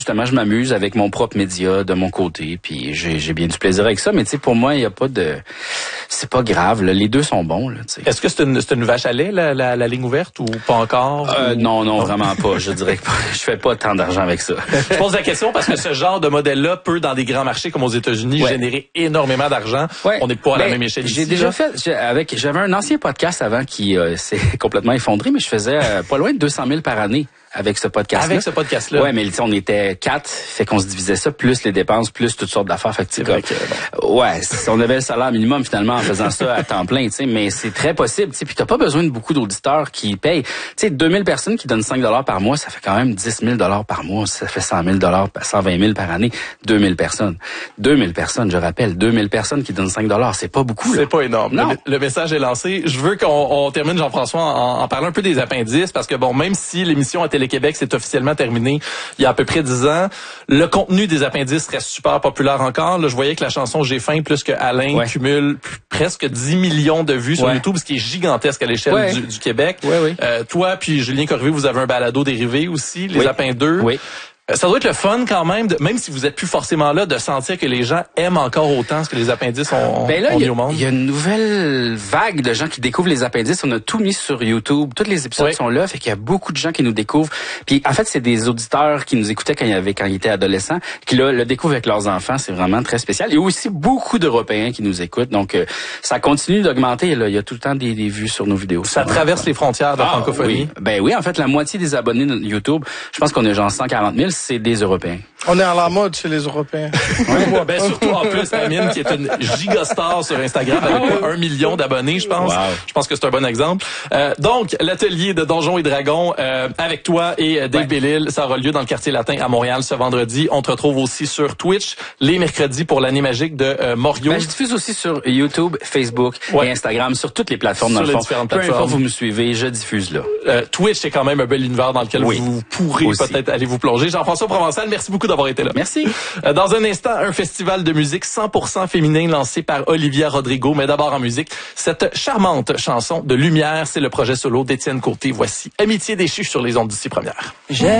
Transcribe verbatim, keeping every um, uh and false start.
Justement, je m'amuse avec mon propre média de mon côté, puis j'ai, j'ai bien du plaisir avec ça. Mais tu sais, pour moi, il y a pas de, c'est pas grave. Là. Les deux sont bons. Là, tu sais. Est-ce que c'est une, c'est une vache à lait la, la, la ligne ouverte ou pas encore? Euh, ou... Non, non, vraiment pas. Je dirais que je fais pas tant d'argent avec ça. Je pose la question parce que ce genre de modèle-là peut, dans des grands marchés comme aux États-Unis, ouais. générer énormément d'argent. Ouais. On n'est pas à la ben, même échelle. J'ai ici, déjà là. fait. J'ai, avec, j'avais un ancien podcast avant qui euh, s'est complètement effondré, mais je faisais euh, pas loin de deux cent mille par année. Avec ce podcast-là. Avec ce podcast-là. Ouais, mais on était quatre, fait qu'on se divisait ça, plus les dépenses, plus toutes sortes d'affaires. Fait que, c'est vrai que, bon. Ouais, on avait le salaire minimum finalement en faisant ça à temps plein, tu sais, mais c'est très possible, tu sais, puis t'as pas besoin de beaucoup d'auditeurs qui payent. Tu sais, deux mille personnes qui donnent cinq dollars par mois, ça fait quand même dix mille dollars par mois, ça fait cent mille dollars, cent vingt mille par année, deux mille personnes. deux mille personnes, je rappelle, deux mille personnes qui donnent cinq dollars, c'est pas beaucoup, là. C'est pas énorme. Non. Le, le message est lancé. Je veux qu'on on termine, Jean-François, en, en parlant un peu des appendices, parce que bon, même si l'émission à Télé-Québec c'est officiellement terminé il y a à peu près dix ans. Le contenu des appendices reste super populaire encore. Là, je voyais que la chanson J'ai faim plus que Alain ouais. cumule p- presque dix millions de vues sur ouais. YouTube, ce qui est gigantesque à l'échelle ouais. du, du Québec. Ouais, ouais. Euh, toi puis Julien Corriveau, vous avez un balado dérivé aussi, Les oui. Appins deux. Oui. Ça doit être le fun quand même, de, même si vous êtes plus forcément là, de sentir que les gens aiment encore autant ce que les appendices ont, ben là, ont mis a, au monde. Il y a une nouvelle vague de gens qui découvrent les appendices. On a tout mis sur YouTube. Tous les épisodes oui. sont là. Fait qu'il y a beaucoup de gens qui nous découvrent. Puis en fait, c'est des auditeurs qui nous écoutaient quand il y avait, quand ils étaient adolescents, qui là, le découvrent avec leurs enfants. C'est vraiment très spécial. Il y a aussi beaucoup d'Européens qui nous écoutent. Donc, euh, ça continue d'augmenter. Là. Il y a tout le temps des, des vues sur nos vidéos. Ça traverse les frontières de la ah, francophonie. Oui. Ben oui, en fait, la moitié des abonnés de YouTube, je pense qu'on a genre cent quarante mille, c'est des Européens. On est à la mode chez les Européens. Ouais, ben surtout en plus Amine qui est une gigastar sur Instagram avec quoi, un million d'abonnés, je pense. Wow. Je pense que c'est un bon exemple. Euh, donc l'atelier de Donjons et Dragons euh, avec toi et Dave ouais. Bellil, ça aura lieu dans le quartier latin à Montréal ce vendredi. On te retrouve aussi sur Twitch les mercredis pour l'année magique de euh, Morio. Ben, je diffuse aussi sur YouTube, Facebook ouais. et Instagram, sur toutes les plateformes sur dans les le fond. différentes Peu plateformes. importe vous me suivez, je diffuse là. Euh, Twitch c'est quand même un bel univers dans lequel oui. vous pourrez aussi. Peut-être aller vous plonger. Jean-François Provençal, merci beaucoup d'avoir été là. Merci. Dans un instant, un festival de musique cent pour cent féminin lancé par Olivia Rodrigo. Mais d'abord en musique, cette charmante chanson de Lumière, c'est le projet solo d'Étienne Côté. Voici Amitié déchue sur les ondes d'ici première.